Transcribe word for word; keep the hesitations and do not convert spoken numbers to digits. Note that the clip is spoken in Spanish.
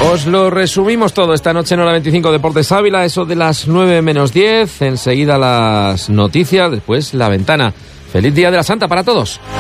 Os lo resumimos todo esta noche en Hora veinticinco Deportes Ávila, eso de las nueve menos diez, enseguida las noticias, después la ventana. Feliz Día de la Santa para todos.